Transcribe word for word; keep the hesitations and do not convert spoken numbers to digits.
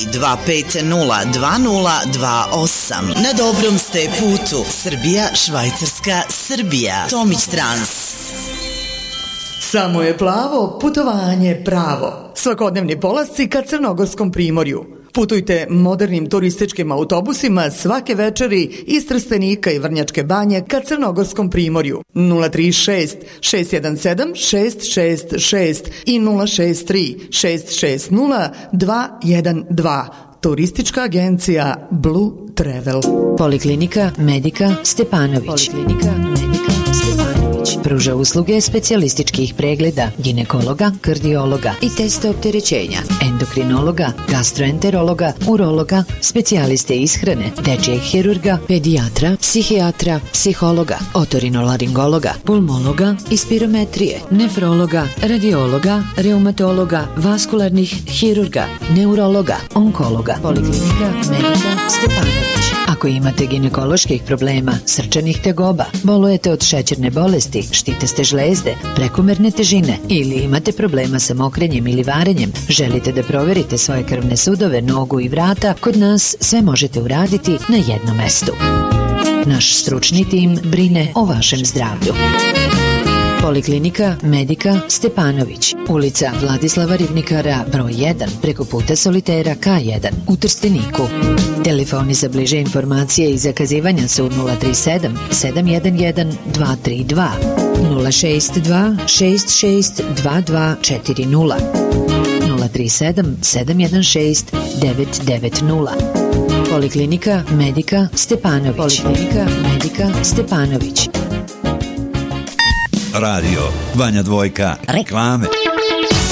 dva pet nula dva nula dva osam. Na dobrom ste putu. Srbija, Švajcarska, Srbija. Tomić Trans. Samo je plavo, putovanje pravo. Svakodnevni polasci ka Crnogorskom primorju. Putujte modernim turističkim autobusima svake večeri iz Trstenika i Vrnjačke Banje ka Crnogorskom primorju. nula tri šest šest jedan sedam šest šest šest i nula šest tri šest šest nula dva jedan dva. Turistička agencija Blue Travel. Poliklinika Medika Stepanović. Poliklinika Medika Stepanović pruža usluge specijalističkih pregleda, ginekologa, kardiologa i testa opterećenja, endokrinologa, gastroenterologa, urologa, specijaliste ishrane, dečijeg hirurga, pedijatra, psihijatra, psihologa, otorinolaringologa, pulmologa i spirometrije, nefrologa, radiologa, reumatologa, vaskularnih hirurga, neurologa, onkologa. Poliklinika Medika Stepanović. Ako imate ginekoloških problema, srčanih tegoba, bolujete od šećerne bolesti, štiteste žlezde, prekomerne težine ili imate problema sa mokrenjem ili varenjem, želite da proverite svoje krvne sudove, nogu i vrata, kod nas sve možete uraditi na jednom mestu. Naš stručni tim brine o vašem zdravlju. Poliklinika Medika Stepanović, ulica Vladislava Ribnikara, broj jedan, preko puta Solitera K jedan, u Trsteniku. Telefoni za bliže informacije i zakazivanja su nula tri sedam sedam jedan jedan dva tri dva, nula šest dva šest šest dva dva četiri nula, nula tri sedam sedam jedan šest devet devet nula. Poliklinika Medika Stepanović. Poliklinika Medika Stepanović. Radio Vanja Dvojka. Reklame.